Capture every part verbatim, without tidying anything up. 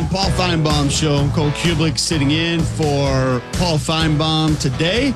Paul Finebaum Show. I'm Cole Kublik sitting in for Paul Finebaum today.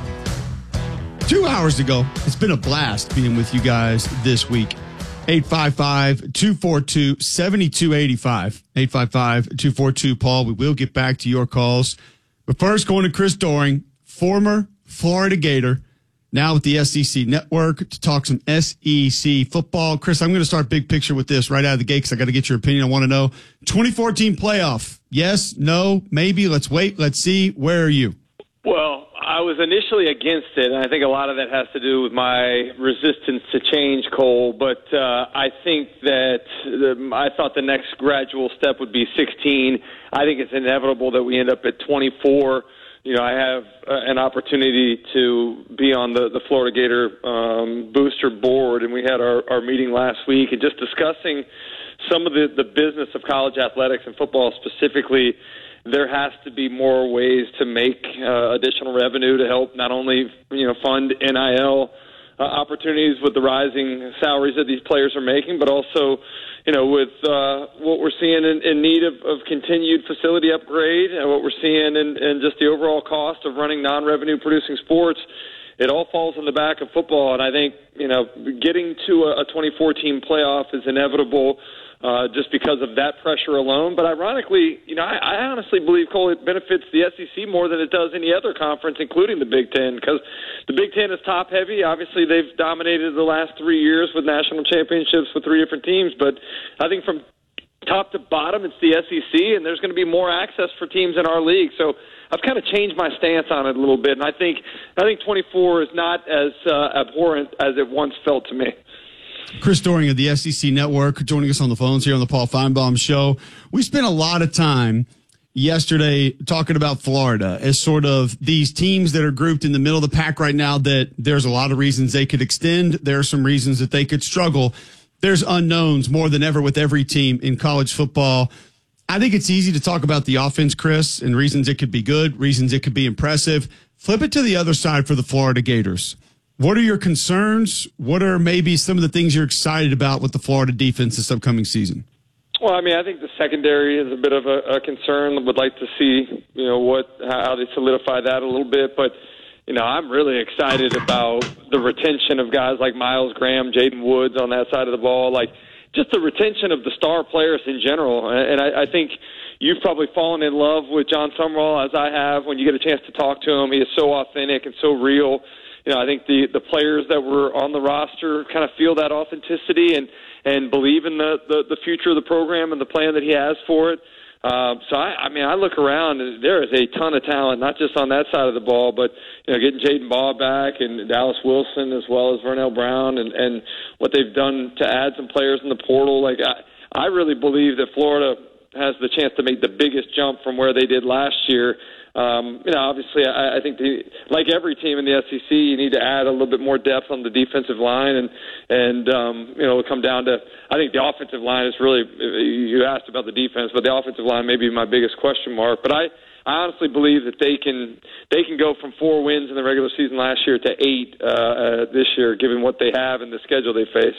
Two hours ago. It's been a blast being with you guys this week. eight five five, two four two, seven two eight five. eight five five, two four two, Paul. We will get back to your calls. But first, going to Chris Doering, former Florida Gator, now with the S E C Network, to talk some S E C football. Chris, I'm going to start big picture with this right out of the gate because I got to get your opinion. I want to know, twenty fourteen playoff, yes, no, maybe, let's wait, let's see. Where are you? Well, I was initially against it, and I think a lot of that has to do with my resistance to change, Cole. But uh, I think that the, I thought the next gradual step would be sixteen. I think it's inevitable that we end up at twenty-four. You know, I have uh, an opportunity to be on the, the Florida Gator um, booster board, and we had our, our meeting last week, and just discussing some of the, the business of college athletics and football specifically. There has to be more ways to make uh, additional revenue to help not only, you know, fund N I L uh, opportunities with the rising salaries that these players are making, but also, you know, with uh, what we're seeing in, in need of, of continued facility upgrade and what we're seeing in, in just the overall cost of running non-revenue producing sports. It all falls on the back of football, and I think, you know, getting to a, a twenty fourteen playoff is inevitable. Uh, just because of that pressure alone. But ironically, you know, I, I honestly believe, Cole, it benefits the S E C more than it does any other conference, including the Big Ten, because the Big Ten is top-heavy. Obviously, they've dominated the last three years with national championships with three different teams. But I think from top to bottom, it's the S E C, and there's going to be more access for teams in our league. So I've kind of changed my stance on it a little bit, and I think I think twenty-four is not as uh, abhorrent as it once felt to me. Chris Doering of the S E C Network joining us on the phones here on the Paul Finebaum Show. We spent a lot of time yesterday talking about Florida as sort of these teams that are grouped in the middle of the pack right now, that there's a lot of reasons they could extend. There are some reasons that they could struggle. There's unknowns more than ever with every team in college football. I think it's easy to talk about the offense, Chris, and reasons it could be good, reasons it could be impressive. Flip it to the other side for the Florida Gators. What are your concerns? What are maybe some of the things you're excited about with the Florida defense this upcoming season? Well, I mean, I think the secondary is a bit of a, a concern. Would like to see, you know, what how they solidify that a little bit. But, you know, I'm really excited about the retention of guys like Miles Graham, Jaden Woods on that side of the ball. Like, just the retention of the star players in general. And I, I think you've probably fallen in love with John Summerall, as I have, when you get a chance to talk to him. He is so authentic and so real. You know, I think the, the players that were on the roster kind of feel that authenticity and, and believe in the, the, the future of the program and the plan that he has for it. Uh, so, I, I mean, I look around, and there is a ton of talent, not just on that side of the ball, but, you know, getting Jaden Baugh back and Dallas Wilson as well as Vernell Brown and, and what they've done to add some players in the portal. Like, I, I really believe that Florida has the chance to make the biggest jump from where they did last year. Um, you know, obviously, I, I think the, like every team in the S E C, you need to add a little bit more depth on the defensive line, and and um, you know, it'll come down to. I think the offensive line is really. You asked about the defense, but the offensive line may be my biggest question mark. But I, I honestly believe that they can they can go from four wins in the regular season last year to eight uh, uh, this year, given what they have and the schedule they face.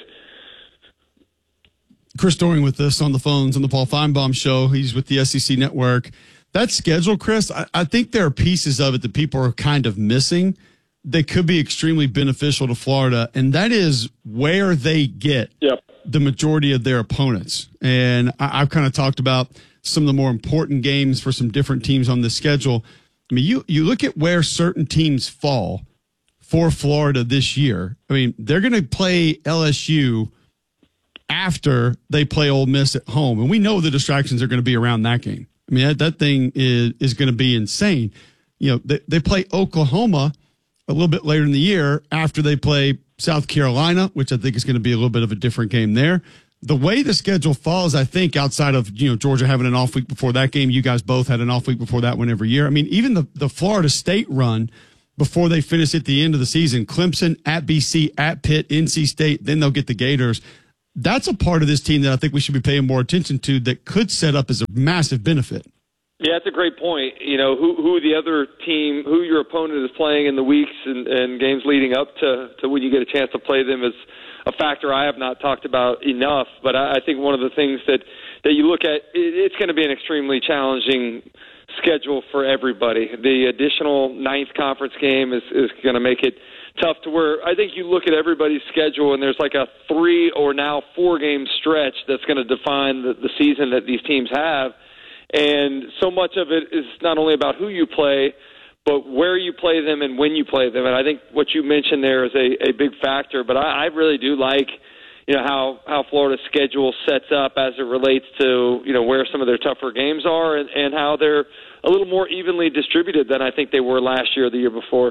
Chris Doering with us on the phones on the Paul Finebaum Show. He's with the S E C Network. That schedule, Chris, I, I think there are pieces of it that people are kind of missing that could be extremely beneficial to Florida, and that is where they get yep. the majority of their opponents. And I, I've kind of talked about some of the more important games for some different teams on the schedule. I mean, you, you look at where certain teams fall for Florida this year. I mean, they're going to play L S U after they play Ole Miss at home, and we know the distractions are going to be around that game. I mean, that, that thing is, is going to be insane. You know, they, they play Oklahoma a little bit later in the year after they play South Carolina, which I think is going to be a little bit of a different game there. The way the schedule falls, I think, outside of, you know, Georgia having an off week before that game, you guys both had an off week before that one every year. I mean, even the, the Florida State run before they finish at the end of the season, Clemson, at B C, at Pitt, N C State, then they'll get the Gators. That's a part of this team that I think we should be paying more attention to that could set up as a massive benefit. Yeah, that's a great point. You know, who who the other team, who your opponent is playing in the weeks and, and games leading up to, to when you get a chance to play them is a factor I have not talked about enough. But I, I think one of the things that that you look at, it's going to be an extremely challenging schedule for everybody. The additional ninth conference game is, is going to make it tough to where I think you look at everybody's schedule and there's like a three or now four game stretch that's going to define the, the season that these teams have. And so much of it is not only about who you play, but where you play them and when you play them. And I think what you mentioned there is a, a big factor. But I, I really do like, you know, how, how Florida's schedule sets up as it relates to, you know, where some of their tougher games are and, and how they're a little more evenly distributed than I think they were last year or the year before.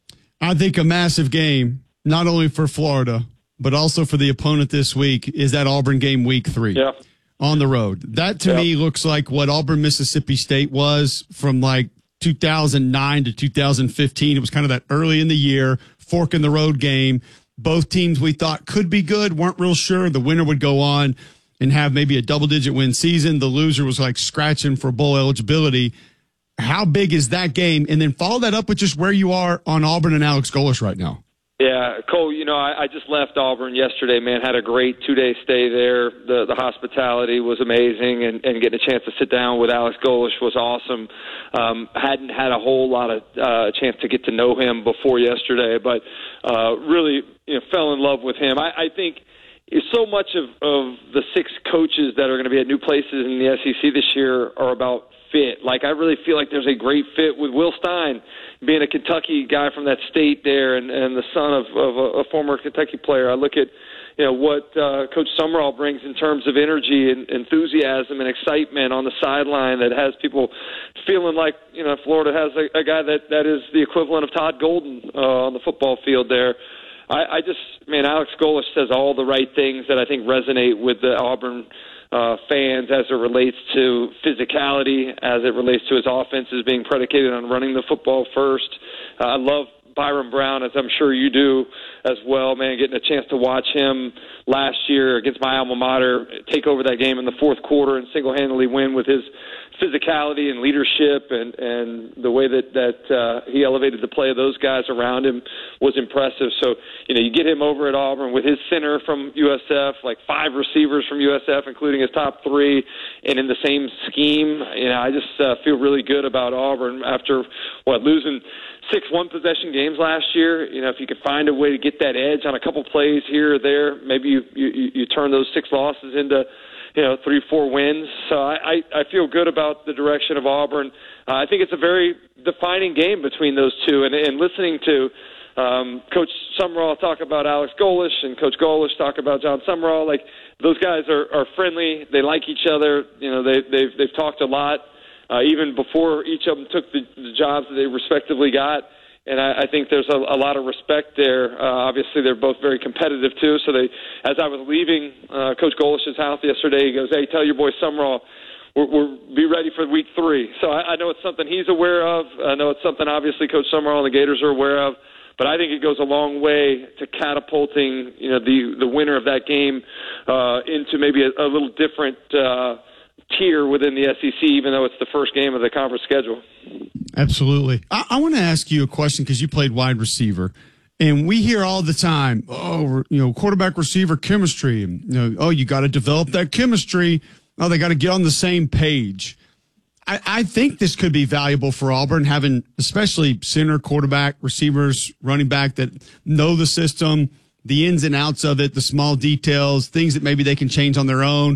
I think a massive game, not only for Florida, but also for the opponent this week, is that Auburn game week three yeah. on the road. That, to yeah. me, looks like what Auburn, Mississippi State was from like two thousand nine to two thousand fifteen. It was kind of that early in the year, fork in the road game. Both teams we thought could be good, weren't real sure. The winner would go on and have maybe a double-digit win season. The loser was like scratching for bowl eligibility. How big is that game? And then follow that up with just where you are on Auburn and Alex Golesh right now. Yeah, Cole, you know, I, I just left Auburn yesterday, man. Had a great two-day stay there. The the hospitality was amazing, and, and getting a chance to sit down with Alex Golesh was awesome. Um, hadn't had a whole lot of uh, chance to get to know him before yesterday, but uh, really, you know, fell in love with him. I, I think so much of, of the six coaches that are going to be at new places in the S E C this year are about fit. Like, I really feel like there's a great fit with Will Stein, being a Kentucky guy from that state there and, and the son of, of a, a former Kentucky player. I look at, you know, what uh, Coach Summerall brings in terms of energy and enthusiasm and excitement on the sideline that has people feeling like, you know, Florida has a, a guy that, that is the equivalent of Todd Golden uh, on the football field there. I, I just, man, Alex Golesh says all the right things that I think resonate with the Auburn Uh, fans as it relates to physicality, as it relates to his offenses being predicated on running the football first. Uh, I love Byron Brown, as I'm sure you do as well, man, getting a chance to watch him last year against my alma mater take over that game in the fourth quarter and single-handedly win with his physicality and leadership, and, and the way that, that uh, he elevated the play of those guys around him was impressive. So, you know, you get him over at Auburn with his center from U S F, like five receivers from U S F, including his top three, and in the same scheme. You know, I just uh, feel really good about Auburn after, what, losing six one-possession games last year. You know, if you could find a way to get that edge on a couple plays here or there, maybe you, you, you turn those six losses into, you know, three, four wins. So I, I, I feel good about the direction of Auburn. Uh, I think it's a very defining game between those two. And, and listening to um, Coach Summerall talk about Alex Golesh and Coach Golesh talk about John Summerall, like, those guys are, are friendly. They like each other. You know, they, they've, they've talked a lot, uh, even before each of them took the, the jobs that they respectively got. And I, I think there's a, a lot of respect there. Uh, obviously, they're both very competitive, too. So they, as I was leaving uh, Coach Golesh's house yesterday, he goes, hey, tell your boy Summerall, we're, we're be ready for week three. So I, I know it's something he's aware of. I know it's something, obviously, Coach Summerall and the Gators are aware of. But I think it goes a long way to catapulting, you know, the, the winner of that game uh, into maybe a, a little different uh, tier within the S E C, even though it's the first game of the conference schedule. Absolutely. I, I want to ask you a question because you played wide receiver, and we hear all the time, oh, you know, quarterback receiver chemistry. And, you know, oh, you got to develop that chemistry. Oh, they got to get on the same page. I, I think this could be valuable for Auburn, having especially center, quarterback, receivers, running back that know the system, the ins and outs of it, the small details, things that maybe they can change on their own.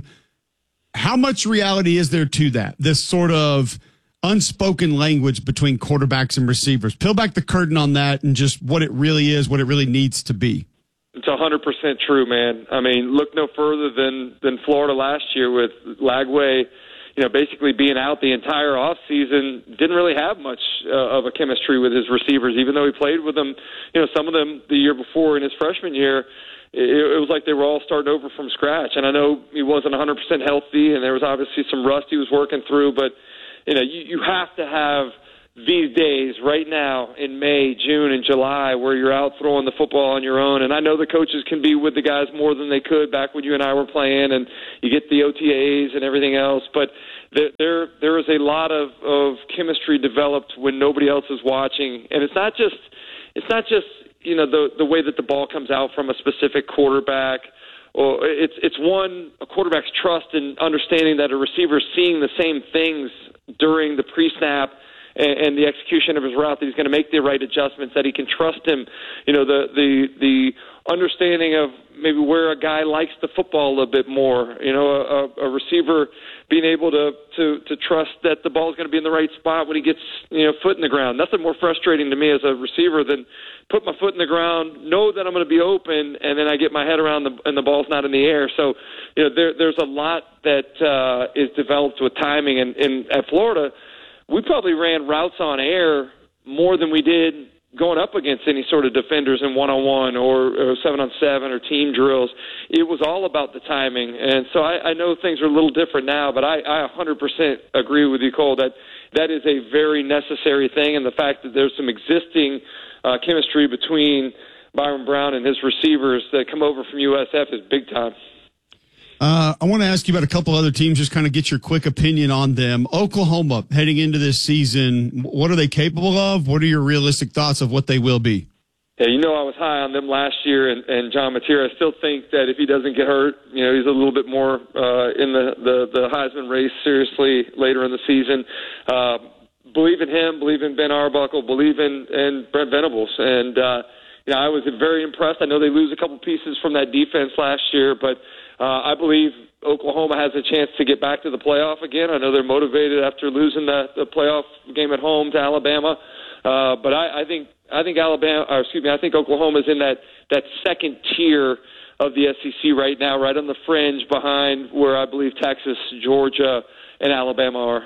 How much reality is there to that? This sort of unspoken language between quarterbacks and receivers. Peel back the curtain on that and just what it really is, what it really needs to be. It's one hundred percent true, man. I mean, look no further than, than Florida last year with Lagway, you know, basically being out the entire offseason. Didn't really have much uh, of a chemistry with his receivers, even though he played with them, you know, some of them the year before in his freshman year. It was like they were all starting over from scratch. And I know he wasn't one hundred percent healthy, and there was obviously some rust he was working through. But, you know, you, you have to have these days right now in May, June, and July where you're out throwing the football on your own. And I know the coaches can be with the guys more than they could back when you and I were playing, and you get the O T As and everything else. But there there, there is a lot of, of chemistry developed when nobody else is watching. And it's not just it's not just – you know, the the way that the ball comes out from a specific quarterback well, it's it's one, a quarterback's trust and understanding that a receiver is seeing the same things during the pre-snap and, and the execution of his route, that he's going to make the right adjustments, that he can trust him. You know, the the the understanding of maybe where a guy likes the football a little bit more. You know, a, a receiver being able to, to, to trust that the ball is going to be in the right spot when he gets, you know, foot in the ground. Nothing more frustrating to me as a receiver than put my foot in the ground, know that I'm going to be open, and then I get my head around the, and the ball's not in the air. So, you know, there, there's a lot that uh, is developed with timing. And, and at Florida, we probably ran routes on air more than we did going up against any sort of defenders in one-on-one or, or seven-on-seven or team drills. It was all about the timing. And so I, I know things are a little different now, but I, I one hundred percent agree with you, Cole, that that is a very necessary thing. And the fact that there's some existing uh, chemistry between Byron Brown and his receivers that come over from U S F is big time. Uh, I want to ask you about a couple other teams, just kind of get your quick opinion on them. Oklahoma, heading into this season, what are they capable of? What are your realistic thoughts of what they will be? Yeah, you know, I was high on them last year, and, and John Mateer, I still think that if he doesn't get hurt, you know, he's a little bit more uh, in the, the, the Heisman race seriously later in the season. Uh, believe in him, believe in Ben Arbuckle, believe in, in Brent Venables. And, uh, you know, I was very impressed. I know they lose a couple pieces from that defense last year, but Uh, I believe Oklahoma has a chance to get back to the playoff again. I know they're motivated after losing the, the playoff game at home to Alabama, uh, but I, I think I think Alabama, or excuse me, I think Oklahoma's in that that second tier of the S E C right now, right on the fringe behind where I believe Texas, Georgia, and Alabama are.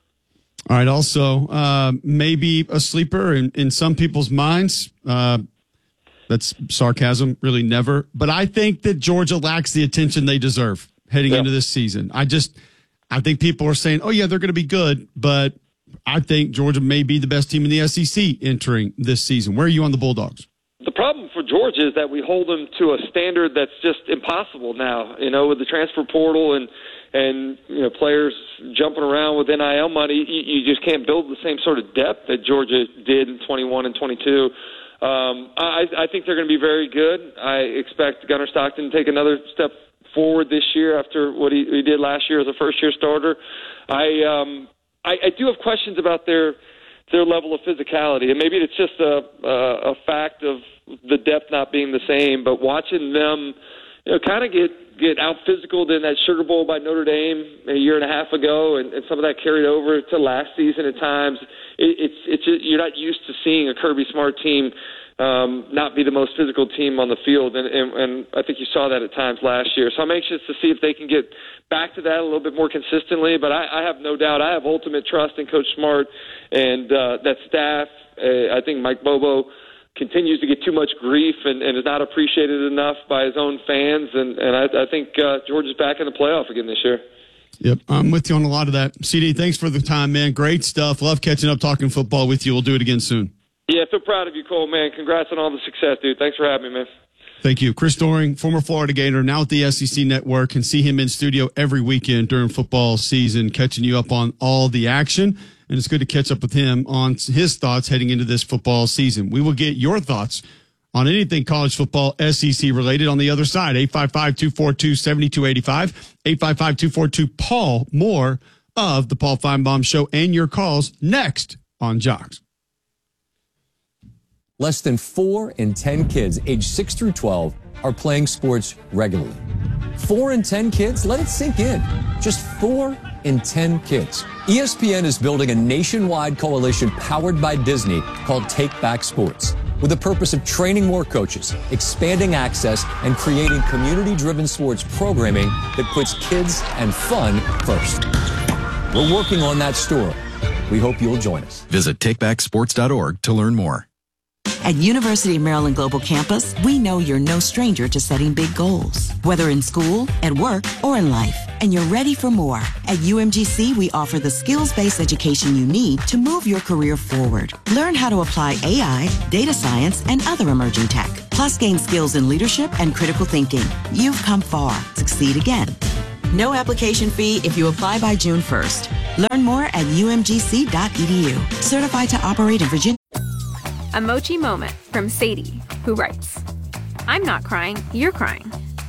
All right. Also, uh, maybe a sleeper in, in some people's minds. Uh, That's sarcasm, really never. But I think that Georgia lacks the attention they deserve heading yeah. into this season. I just, I think people are saying, oh, yeah, they're going to be good. But I think Georgia may be the best team in the S E C entering this season. Where are you on the Bulldogs? The problem for Georgia is that we hold them to a standard that's just impossible now, you know, with the transfer portal and, and you know, players jumping around with N I L money. You, you just can't build the same sort of depth that Georgia did in twenty-one and twenty-two. Um, I, I think they're going to be very good. I expect Gunnar Stockton to take another step forward this year after what he, he did last year as a first-year starter. I, um, I I do have questions about their their level of physicality, and maybe it's just a a, a fact of the depth not being the same. But watching them, you know, kind of get get out physicaled in that Sugar Bowl by Notre Dame a year and a half ago, and, and some of that carried over to last season at times. It, it's it's you're not used to seeing a Kirby Smart team um, not be the most physical team on the field, and, and, and I think you saw that at times last year. So I'm anxious to see if they can get back to that a little bit more consistently. But I, I have no doubt, I have ultimate trust in Coach Smart and uh, that staff. Uh, I think Mike Bobo continues to get too much grief and, and is not appreciated enough by his own fans, and, and I, I think uh, Georgia's back in the playoff again this year. Yep, I'm with you on a lot of that. C D, thanks for the time, man. Great stuff. Love catching up, talking football with you. We'll do it again soon. Yeah, I feel proud of you, Cole, man. Congrats on all the success, dude. Thanks for having me, man. Thank you. Chris Doering, former Florida Gator, now at the S E C Network. Can see him in studio every weekend during football season, catching you up on all the action. And it's good to catch up with him on his thoughts heading into this football season. We will get your thoughts on anything college football S E C related on the other side. eight five five, two four two, seven two eight five. eight five five, two four two, Paul. More of the Paul Feinbaum Show and your calls next on Jocks. Less than four in ten kids aged six through twelve are playing sports regularly. Four in ten kids? Let it sink in. Just four in ten kids. E S P N is building a nationwide coalition powered by Disney called Take Back Sports, with the purpose of training more coaches, expanding access, and creating community-driven sports programming that puts kids and fun first. We're working on that story. We hope you'll join us. Visit take back sports dot org to learn more. At University of Maryland Global Campus, we know you're no stranger to setting big goals, whether in school, at work, or in life, and you're ready for more. At U M G C, we offer the skills-based education you need to move your career forward. Learn how to apply A I, data science, and other emerging tech, plus gain skills in leadership and critical thinking. You've come far. Succeed again. No application fee if you apply by June first. Learn more at U M G C dot E D U. Certified to operate in Virginia. A Mochi moment from Sadie, who writes, I'm not crying, you're crying.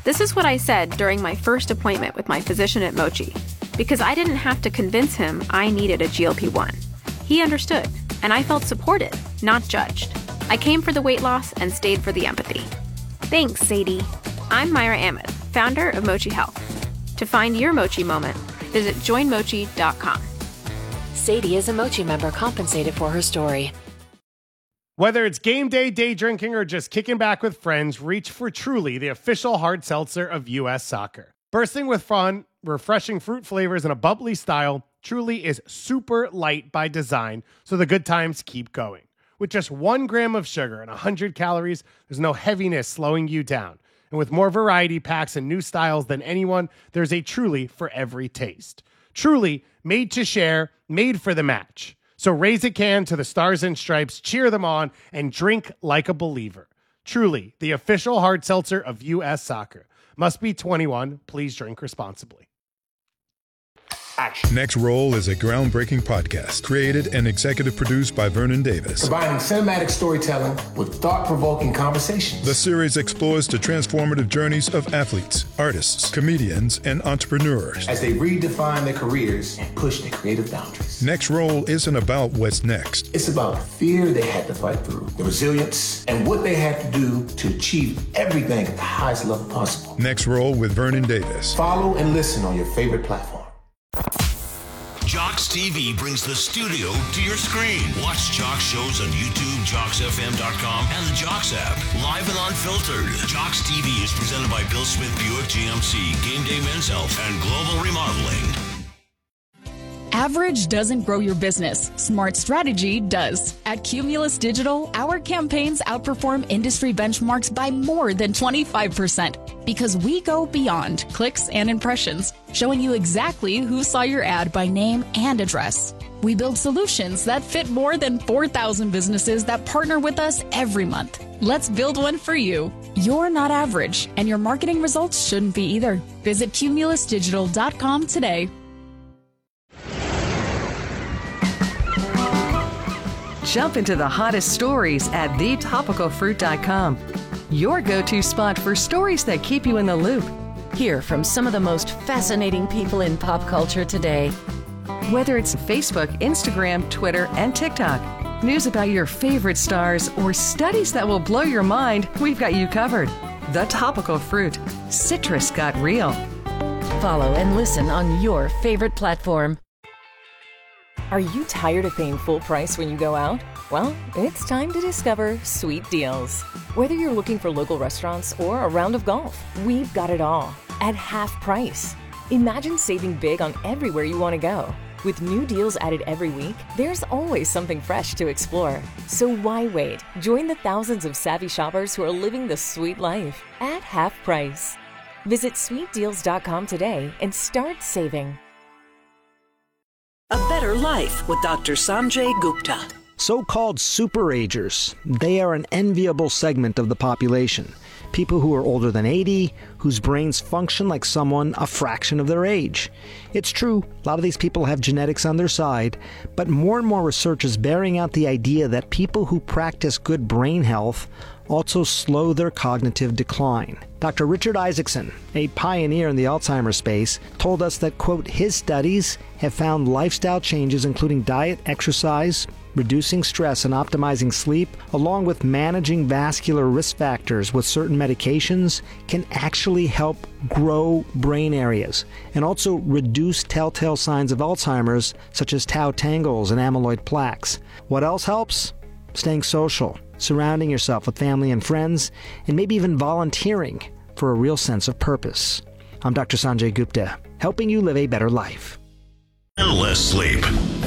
This is what I said during my first appointment with my physician at Mochi, because I didn't have to convince him I needed a G L P one. He understood, and I felt supported, not judged. I came for the weight loss and stayed for the empathy. Thanks, Sadie. I'm Myra Ahmed, founder of Mochi Health. To find your Mochi moment, visit join mochi dot com. Sadie is a Mochi member compensated for her story. Whether it's game day, day drinking, or just kicking back with friends, reach for Truly, the official hard seltzer of U S Soccer. Bursting with fun, refreshing fruit flavors, and a bubbly style, Truly is super light by design, so the good times keep going. With just one gram of sugar and one hundred calories, there's no heaviness slowing you down. And with more variety packs and new styles than anyone, there's a Truly for every taste. Truly, made to share, made for the match. So raise a can to the Stars and Stripes, cheer them on, and drink like a believer. Truly, the official hard seltzer of U S Soccer. Must be twenty-one. Please drink responsibly. Action. Next Roll is a groundbreaking podcast created and executive produced by Vernon Davis. Combining cinematic storytelling with thought-provoking conversations. The series explores the transformative journeys of athletes, artists, comedians, and entrepreneurs as they redefine their careers and push their creative boundaries. Next Roll isn't about what's next. It's about the fear they had to fight through, the resilience, and what they had to do to achieve everything at the highest level possible. Next Roll with Vernon Davis. Follow and listen on your favorite platform. Jocks T V brings the studio to your screen. Watch Jocks shows on YouTube, jocks f m dot com, and the Jocks app. Live and unfiltered. Jocks T V is presented by Bill Smith Buick G M C, Game Day Men's Health, and Global Remodeling. Average doesn't grow your business. Smart strategy does. At Cumulus Digital, our campaigns outperform industry benchmarks by more than twenty-five percent because we go beyond clicks and impressions, showing you exactly who saw your ad by name and address. We build solutions that fit more than four thousand businesses that partner with us every month. Let's build one for you. You're not average, and your marketing results shouldn't be either. Visit cumulus digital dot com today. Jump into the hottest stories at the topical fruit dot com. Your go-to spot for stories that keep you in the loop. Hear from some of the most fascinating people in pop culture today. Whether it's Facebook, Instagram, Twitter, and TikTok, news about your favorite stars, or studies that will blow your mind, we've got you covered. The Topical Fruit. Citrus got real. Follow and listen on your favorite platform. Are you tired of paying full price when you go out? Well, it's time to discover Sweet Deals. Whether you're looking for local restaurants or a round of golf, we've got it all at half price. Imagine saving big on everywhere you want to go. With new deals added every week, there's always something fresh to explore. So why wait? Join the thousands of savvy shoppers who are living the sweet life at half price. Visit sweet deals dot com today and start saving. A Better Life with Doctor Sanjay Gupta. So-called superagers. They are an enviable segment of the population. People who are older than eighty, whose brains function like someone a fraction of their age. It's true, a lot of these people have genetics on their side, but more and more research is bearing out the idea that people who practice good brain health also slow their cognitive decline. Doctor Richard Isaacson, a pioneer in the Alzheimer's space, told us that, quote, his studies have found lifestyle changes including diet, exercise, reducing stress, and optimizing sleep, along with managing vascular risk factors with certain medications, can actually help grow brain areas and also reduce telltale signs of Alzheimer's, such as tau tangles and amyloid plaques. What else helps? Staying social, surrounding yourself with family and friends, and maybe even volunteering for a real sense of purpose. I'm Doctor Sanjay Gupta, helping you live a better life. And less sleep.